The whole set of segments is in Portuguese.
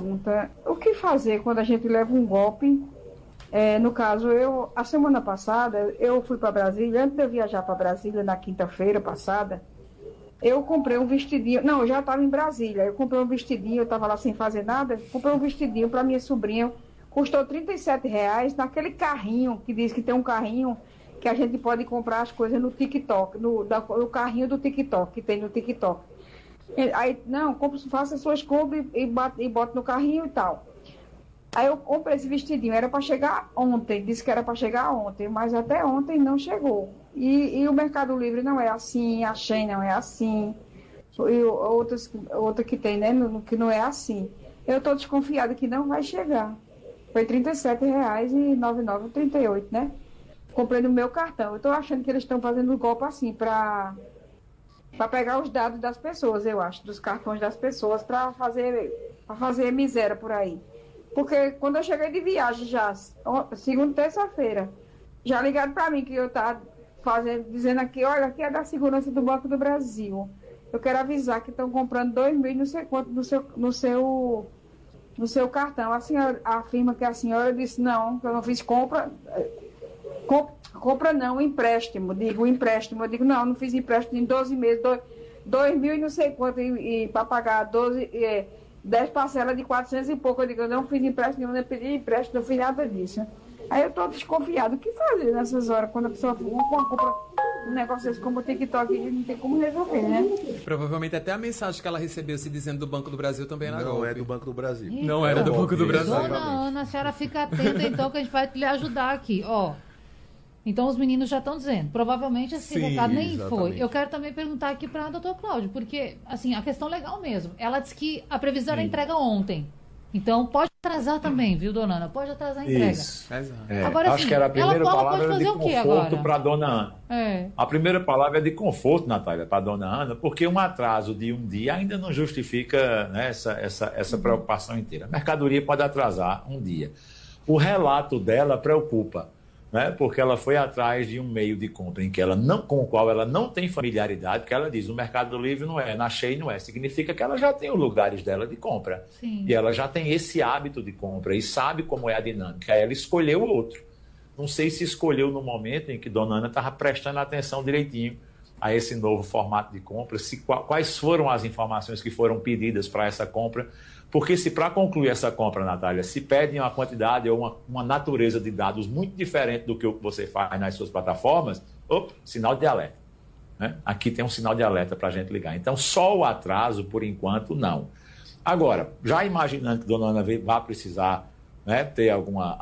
pergunta. O que fazer quando a gente leva um golpe? No caso, a semana passada, eu fui para Brasília. Antes de eu viajar para Brasília, na quinta-feira passada, eu comprei um vestidinho. Não, eu já estava em Brasília. Eu comprei um vestidinho, eu estava lá sem fazer nada. Comprei um vestidinho para minha sobrinha. Custou R$ 37 naquele carrinho, que diz que tem um carrinho que a gente pode comprar as coisas no TikTok, no carrinho do TikTok, que tem no TikTok. Aí, não, faça suas compras e bota no carrinho e tal. Aí eu comprei esse vestidinho, era para chegar ontem, disse que era para chegar ontem, mas até ontem não chegou. E o Mercado Livre não é assim, a Shein não é assim, e outra que tem, né, que não é assim. Eu estou desconfiada que não vai chegar. Foi R$ 37,99, 38, né? Comprei no meu cartão. Eu estou achando que eles estão fazendo golpe assim, para pegar os dados das pessoas, eu acho, dos cartões das pessoas, para fazer miséria por aí. Porque quando eu cheguei de viagem já, segunda, terça-feira, já ligaram para mim que eu estava dizendo aqui, olha, aqui é da segurança do Banco do Brasil. Eu quero avisar que estão comprando 2 mil, não sei quanto, no seu cartão. A senhora afirma que a senhora disse, não, que eu não fiz compra. Compra não, empréstimo. Eu digo, não fiz empréstimo em 12 meses, 2 mil e não sei quanto, e para pagar 10 parcelas de 400 e pouco. Eu digo, eu não fiz empréstimo, não pedi empréstimo, não fiz nada disso. Aí eu estou desconfiado. O que fazer nessas horas, quando a pessoa compra um negócio desse como o TikTok, e não tem como resolver, né? Provavelmente até a mensagem que ela recebeu se dizendo do Banco do Brasil também era golpe. Não é do Banco do Brasil. Não era do Banco do Brasil. Dona Ana, a senhora fica atenta então que a gente vai lhe ajudar aqui, ó. Então os meninos já estão dizendo, provavelmente esse recado nem foi. Eu quero também perguntar aqui para o Dr. Cláudio, porque assim, a questão legal mesmo, ela disse que a previsão era entrega ontem. Então pode atrasar também, viu, dona Ana? Pode atrasar a entrega. Isso. Agora, acho que era a primeira palavra de conforto para a dona Ana. A primeira palavra é de conforto, Natália, para a dona Ana, porque um atraso de um dia ainda não justifica, né, essa preocupação inteira. A mercadoria pode atrasar um dia. O relato dela preocupa, né, porque ela foi atrás de um meio de compra com o qual ela não tem familiaridade, porque ela diz, o Mercado Livre não é, na Shein não é, significa que ela já tem os lugares dela de compra. Sim. E ela já tem esse hábito de compra e sabe como é a dinâmica. Aí ela escolheu outro. Não sei se escolheu no momento em que Dona Ana estava prestando atenção direitinho a esse novo formato de compra, quais foram as informações que foram pedidas para essa compra. Porque se para concluir essa compra, Natália, se pedem uma quantidade ou uma natureza de dados muito diferente do que você faz nas suas plataformas, sinal de alerta. Né? Aqui tem um sinal de alerta para a gente ligar. Então, só o atraso, por enquanto, não. Agora, já imaginando que Dona Ana vai precisar, né, ter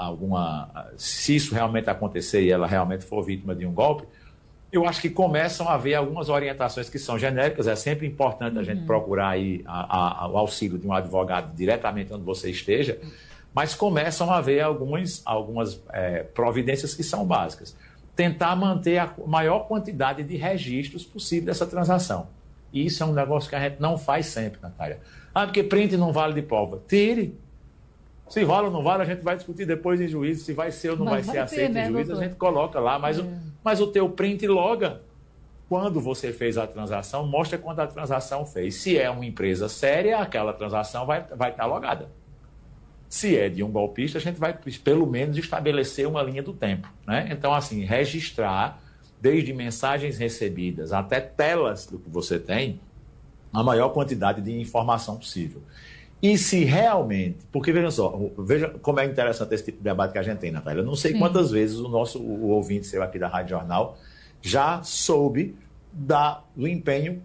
se isso realmente acontecer e ela realmente for vítima de um golpe, eu acho que começam a haver algumas orientações que são genéricas. É sempre importante a gente procurar aí o auxílio de um advogado diretamente onde você esteja, mas começam a haver algumas providências que são básicas. Tentar manter a maior quantidade de registros possível dessa transação. E isso é um negócio que a gente não faz sempre, Natália. Porque print não vale de prova. Tire. Se vale ou não vale, a gente vai discutir depois em juízo. Se vai ser ou não vai ser aceito em juízo, a gente coloca lá. Mas o teu print loga quando você fez a transação, mostra quando a transação fez. Se é uma empresa séria, aquela transação vai estar logada. Se é de um golpista, a gente vai, pelo menos, estabelecer uma linha do tempo. Né? Então, assim, registrar, desde mensagens recebidas até telas do que você tem, a maior quantidade de informação possível. E se realmente... Porque, veja como é interessante esse tipo de debate que a gente tem, Natália. Eu não sei quantas vezes o ouvinte seu aqui da Rádio Jornal já soube do empenho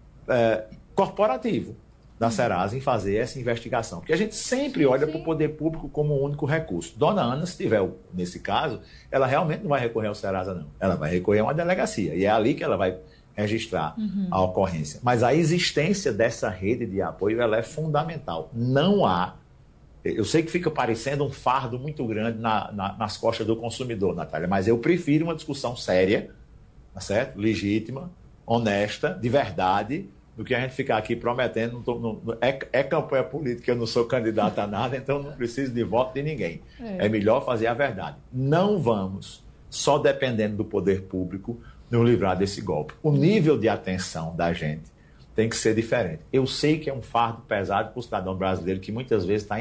corporativo da Serasa em fazer essa investigação. Porque a gente sempre olha para o poder público como o único recurso. Dona Ana, se tiver nesse caso, ela realmente não vai recorrer ao Serasa, não. Ela vai recorrer a uma delegacia. E é ali que ela vai registrar a ocorrência. Mas a existência dessa rede de apoio, ela é fundamental. Não há... Eu sei que fica parecendo um fardo muito grande nas costas do consumidor, Natália, mas eu prefiro uma discussão séria, tá certo? Legítima, honesta, de verdade, do que a gente ficar aqui prometendo. É campanha política, eu não sou candidato a nada, então não preciso de voto de ninguém. É melhor fazer a verdade. Não vamos, só dependendo do poder público, nos livrar desse golpe. O nível de atenção da gente tem que ser diferente. Eu sei que é um fardo pesado para o cidadão brasileiro que muitas vezes está